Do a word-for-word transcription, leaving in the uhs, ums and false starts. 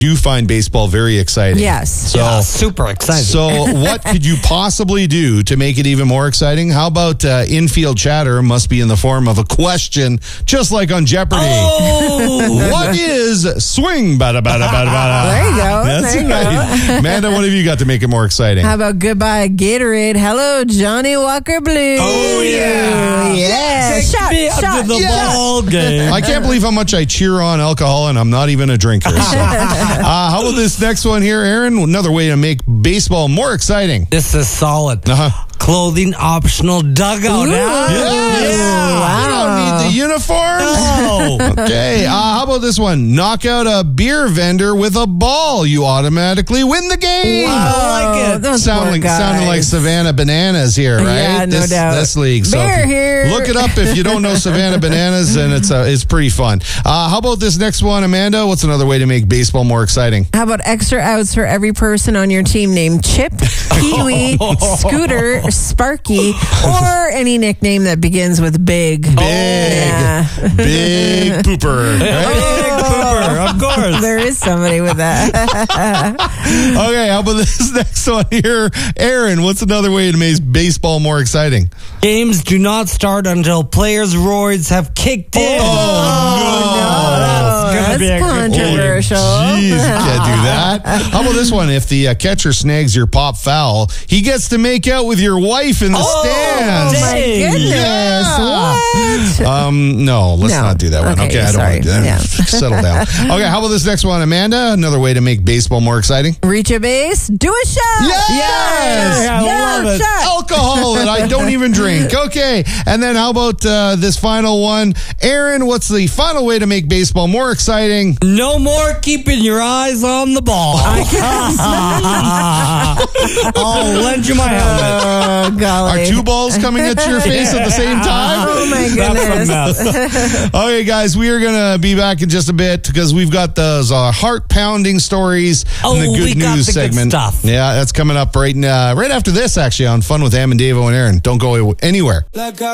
do find baseball very exciting. Yes. So, Yeah, super exciting. So what could you possibly do to make it even more exciting? How about uh, infield chatter must be in the form of a question, just like on Jeopardy. Oh! What is swing? Bada, bada, bada, bada. There you go. That's there you right. go. Amanda, what have you got to make it more exciting? How about goodbye Gatorade? Hello, Johnny Walker Blue. Oh, yeah. Yeah. Take Shot, me out shot, to the shot. ball game. I can't believe how much I cheer on alcohol, and I'm not even a drinker. So. uh, how about this next one here, Aaron? Another way to make baseball more exciting. This is solid. Uh-huh. Clothing optional dugout. Ooh. huh? Yes. Wow. You don't need the uniform. No. Okay. Uh, how about this one? Knock out a beer vendor with a ball. You automatically win the game. I like it. Those Sound poor like, guys. sounding like Savannah Bananas here, right? Yeah, no this, doubt. This league. So Beer if you here. Look it up if you don't know Savannah Bananas, and it's uh, it's pretty fun. Uh, how about this next one, Amanda? What's another way to make baseball more exciting? How about extra outs for every person on your team named Chip, Pee-wee, Scooter, Sparky, or any nickname that begins with big? Big, Yeah. big pooper. Right? Big pooper, of course. There is somebody with that. Okay, how about this next one here? Aaron, what's another way to make baseball more exciting? Games do not start until players' roids have kicked in. Oh, That's gonna be a that's good controversial. Jeez, you can't do that. How about this one? If the uh, catcher snags your pop foul, he gets to make out with your wife in the Oh, stands. My Dang. goodness. Yeah. What? Um, no, let's No. not do that one. Okay, Okay, I don't sorry. want to do that. Yeah. Settle down. Okay, how about this next one, Amanda? Another way to make baseball more exciting? Reach a base, do a shot. Yes! Yeah, I Yeah, love it. shot. Alcohol that I don't even drink. Okay, and then how about uh, this final one? Aaron, what's the final way to make baseball more exciting? No more keeping your eyes on the ball. I'll lend you my helmet. Oh, Are golly. two balls coming at your face at the same time? Oh, my That's a goodness. mess. Okay, guys, we are going to be back in just a bit because we've got those uh, heart-pounding stories Oh, and the good we got news the good segment. stuff. Yeah, that's coming up right, uh, right after this, actually, on Fun with Am and Dave and Aaron. Don't go anywhere.